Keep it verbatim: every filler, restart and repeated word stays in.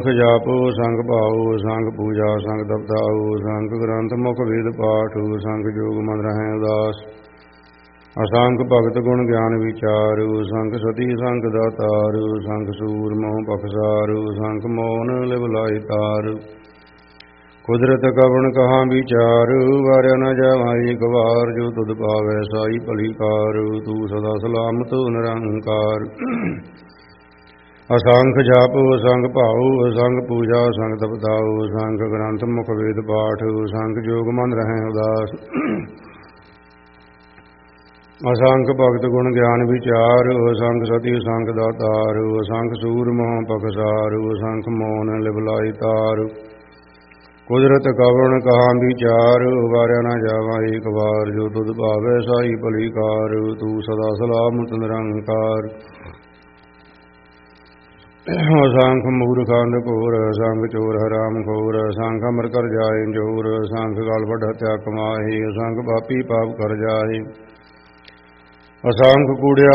ਸੰਖ ਜਾਪੋ ਸੰਖ ਭਾਉ ਸੰਖ ਪੂਜਾ ਸੰਖ ਤਪਤਾਉ ਸੰਖ ਗ੍ਰੰਥ ਮੁਖ ਵੇਦ ਪਾਠੁ ਸੰਖ ਜੋਗ ਮਨ ਰਹਿ ਉਦਾਸ ਅਸੰਖ ਭਗਤ ਗੁਣ ਗਿਆਨ ਵਿਚਾਰੂ ਸੰਖ ਸਤੀ ਸੰਖ ਦਾਤਾਰੂ ਸੰਖ ਸੂਰ ਮੋਹ ਬਖਸਾਰੂ ਸੰਖ ਮੋਹਨ ਲਿਵ ਲਾਇ ਤਾਰੂ ਕੁਦਰਤ ਕਵਣ ਕਹਾਂ ਵਿਚਾਰੂ ਵਾਰਿਆ ਨ ਜਾਵਾਈ ਇੱਕ ਵਾਰ ਜੋ ਤੁਧ ਪਾਵੈ ਸਾਈ ਭਲੀ ਕਾਰੂ ਤੂੰ ਸਦਾ ਸਲਾਮਤ ਨਿਰੰਕਾਰ ਅਸੰਖ ਜਾਪੋ ਸੰਖ ਭਾਉ ਸੰਖ ਪੂਜਾ ਸੰਖ ਤਪਤਾਉ ਸੰਖ ਗ੍ਰੰਥ ਮੁਖ ਵੇਦ ਪਾਠ ਸੰਖ ਜੋਗ ਮਨ ਰਹਿ ਉਦਾਸ ਅਸੰਖ ਭਗਤ ਗੁਣ ਗਿਆਨ ਵਿਚਾਰ ਅਸੰਖ ਸਤੀ ਸੰਖ ਦਾਤਾਰ ਅਸੰਖ ਸੂਰ ਮੋਹ ਬਖਸਾਰ ਅਸੰਖ ਮੋਹਨ ਲਿਵ ਲਾਇ ਤਾਰ ਕੁਦਰਤ ਕਵਣ ਕਹਾਂ ਵਿਚਾਰ ਵਾਰਿਆ ਨ ਜਾਵਾਂ ਏਕ ਵਾਰ ਜੋ ਤੁਧ ਭਾਵੈ ਸਾਈ ਭਲੀ ਕਾਰ ਤੂੰ ਸਦਾ ਸਲਾਮਤ ਨਿਰੰਕਾਰ ਅਸੰਖ ਮੂਰਖ ਅੰਧ ਘੋਰ ਅਸੰਖ ਚੋਰ ਹਰਾਮ ਖੋਰ ਅਸੰਖ ਅਮਰ ਕਰ ਜਾਏ ਜੋਰ ਅਸੰਖ ਗਲ ਵੱਢ ਹੱਤਿਆ ਕਮਾਏ ਅਸੰਖ ਪਾਪੀ ਪਾਪ ਕਰ ਜਾਏ ਅਸੰਖ ਕੂੜਿਆ